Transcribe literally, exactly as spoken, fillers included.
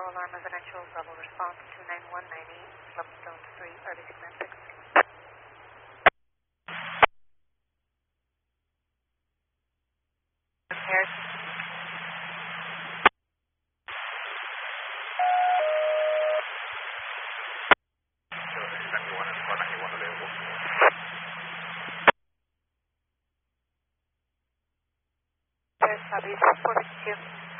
alarm residential level response two nine one nine eight, level zone three, R B C command six. Repairs. There's R B C four six two.